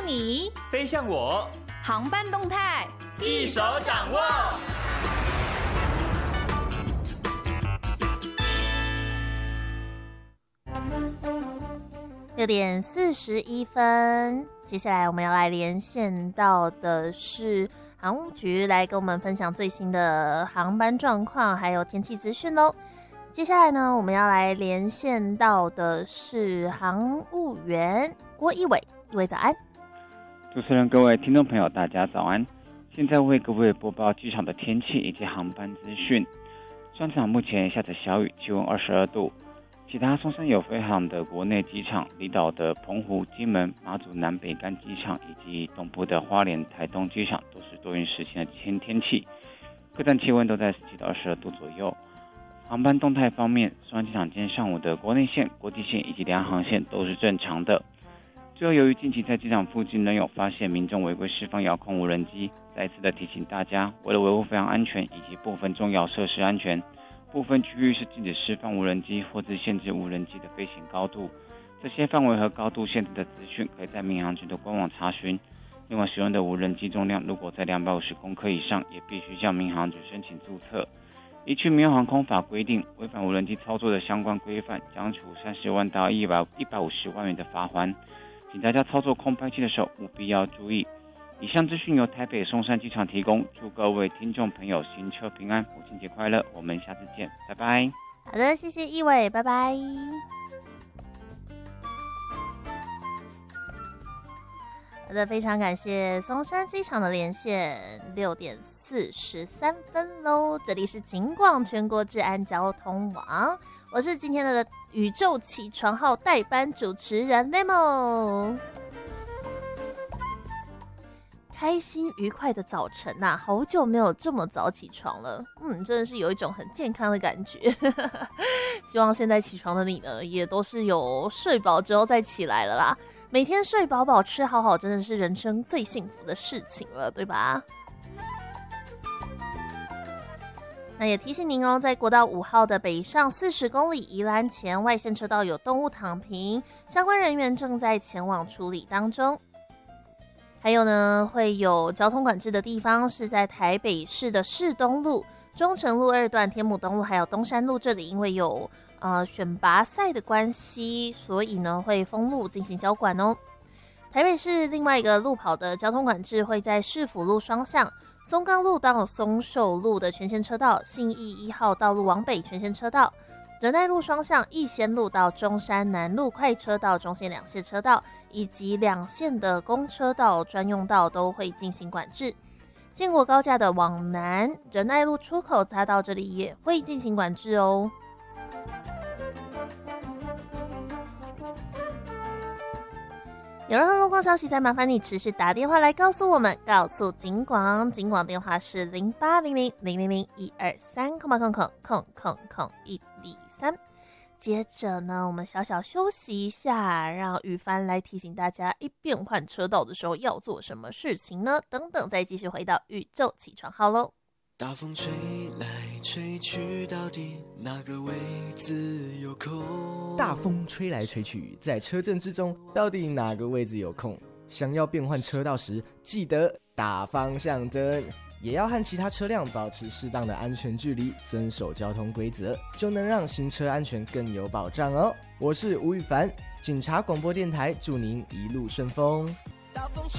你， 飞向我， 航班动态一手掌握。 6点41分，接下来我们要来连线到的是航务局，来跟我们分享最新的航班状况还有天气资讯咯。接下来呢，我们要来连线到的是航务员郭一伟，一伟早安。 主持人，各位听众朋友，大家早安。现在为各位播报机场的天气以及航班资讯。专场目前下着小雨，气温22度。其他松山有飞航的国内机场，离岛的澎湖、金门、马祖南北干机场以及东部的花莲、台东机场都是多云时晴的天气，各站气温都在17到22度左右。航班动态方面，松山机场今天上午的国内线、国际线以及联航线都是正常的。最后，由于近期在机场附近仍有发现民众违规释放遥控无人机，再次的提醒大家，为了维护飞航安全以及部分重要设施安全，部分区域是禁止释放无人机或是限制无人机的飞行高度。这些范围和高度限制的资讯可以在民航局的官网查询。另外，使用的无人机重量如果在250公克以上，也必须向民航局申请注册。依据民用航空法规定，违反无人机操作的相关规范，将处30万到150万元的罚锾。请大家操作空拍机的时候务必要注意。以上资讯由台北松山机场提供，祝各位听众朋友行车平安，母亲节快乐，我们下次见，拜拜。 好的，谢谢一伟，拜拜。好的，非常感谢松山机场的连线，6点43分喽，这里是警广全国治安交通网，我是今天的宇宙起床号代班主持人 Nemo。开心愉快的早晨啊，好久没有这么早起床了，真的是有一种很健康的感觉。希望现在起床的你呢，也都是有睡饱之后再起来了啦。每天睡饱饱吃好好，真的是人生最幸福的事情了，对吧？那也提醒您哦，在国道5号的北上40公里宜兰前外线车道有动物躺平，相关人员正在前往处理当中。还有呢，会有交通管制的地方是在台北市的市东路、中城路2段、天母东路还有东山路，这里因为有选拔赛的关系，所以呢会封路进行交管哦。台北市另外一个路跑的交通管制会在市府路双向、松冈路到松寿路的全线车道、信义1号道路往北全线车道、仁爱路双向、逸仙路到中山南路快车道中线2线车道，以及2线的公车道专用道都会进行管制。建国高架的往南仁爱路出口匝道这里也会进行管制哦。有任何路况消息，再麻烦你持续打电话来告诉我们，告诉警广，警广电话是0800-000-123，123。接着呢，我们小小休息一下，让宇凡来提醒大家，一变换车道的时候要做什么事情呢？等等，再继续回到宇宙起床号喽。 大风吹来吹去，到底哪个位置有空？ 大风吹来吹去，在车阵之中，到底哪个位置有空？想要变换车道时，记得打方向灯，也要和其他车辆保持适当的安全距离，遵守交通规则，就能让行车安全更有保障哦。我是吴宇凡，警察广播电台，祝您一路顺风。